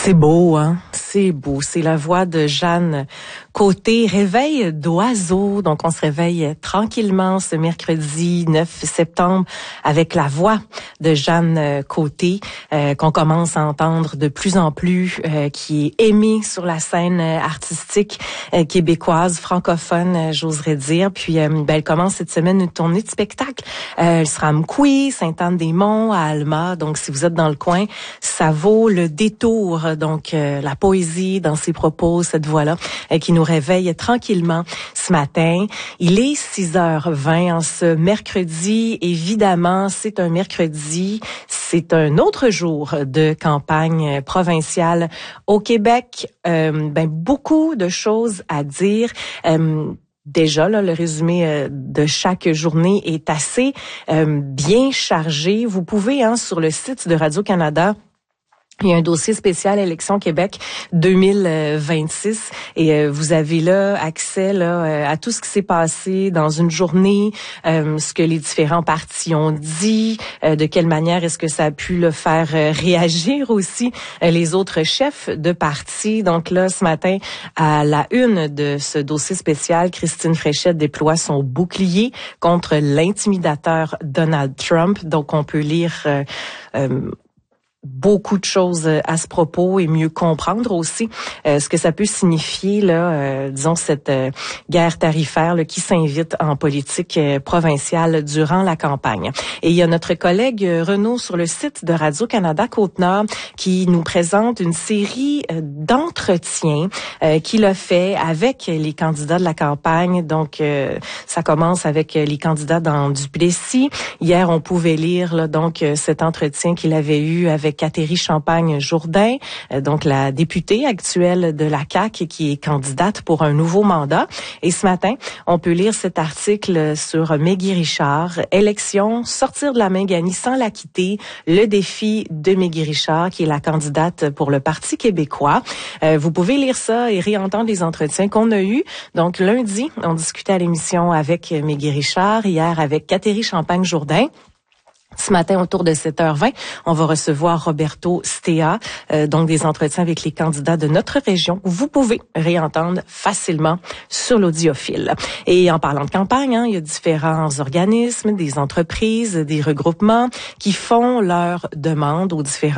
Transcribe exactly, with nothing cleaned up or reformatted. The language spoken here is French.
C'est beau, hein? C'est beau. C'est la voix de Jeanne Côté. Réveil d'oiseau. Donc, on se réveille tranquillement ce mercredi neuf septembre avec la voix de Jeanne Côté, euh, qu'on commence à entendre de plus en plus, euh, qui est aimée sur la scène artistique euh, québécoise, francophone, euh, j'oserais dire. Puis, euh, ben, elle commence cette semaine une tournée de spectacle. Euh, elle sera à Mkoui, Sainte-Anne-des-Monts, à Alma. Donc, si vous êtes dans le coin, ça vaut le détour. Donc, euh, la poésie dans ses propos, cette voix-là, euh, qui nous réveille tranquillement ce matin. Il est six heures vingt en ce mercredi. Évidemment, c'est un mercredi. C'est un autre jour de campagne provinciale au Québec. Euh, ben, beaucoup de choses à dire. Euh, Déjà, là, le résumé euh, de chaque journée est assez euh, bien chargé. Vous pouvez, hein, sur le site de Radio-Canada, il y a un dossier spécial Élections Québec deux mille vingt-six et euh, vous avez là accès là euh, à tout ce qui s'est passé dans une journée, euh, ce que les différents partis ont dit, euh, de quelle manière est-ce que ça a pu le faire euh, réagir aussi euh, les autres chefs de partis. Donc là, ce matin, à la une de ce dossier spécial, Christine Fréchette déploie son bouclier contre l'intimidateur Donald Trump. Donc on peut lire euh, euh, beaucoup de choses à ce propos et mieux comprendre aussi euh, ce que ça peut signifier, là, euh, disons, cette euh, guerre tarifaire là, qui s'invite en politique euh, provinciale durant la campagne. Et il y a notre collègue euh, Renaud sur le site de Radio-Canada Côte-Nord qui nous présente une série euh, d'entretiens euh, qu'il a fait avec les candidats de la campagne. Donc, euh, ça commence avec les candidats dans Duplessis. Hier, on pouvait lire là, donc euh, cet entretien qu'il avait eu avec Catherine Champagne-Jourdain, donc la députée actuelle de la C A Q qui est candidate pour un nouveau mandat. Et ce matin, on peut lire cet article sur Mégui Richard. Élection, sortir de la main gagnée sans la quitter, le défi de Mégui Richard, qui est la candidate pour le Parti québécois. Euh, vous pouvez lire ça et réentendre les entretiens qu'on a eus. Donc lundi, on discutait à l'émission avec Mégui Richard, hier avec Catherine Champagne-Jourdain. Ce matin, autour de sept heures vingt, on va recevoir Roberto Stea, euh, donc des entretiens avec les candidats de notre région. Vous pouvez réentendre facilement sur l'audiophile. Et en parlant de campagne, hein, il y a différents organismes, des entreprises, des regroupements qui font leurs demandes aux différents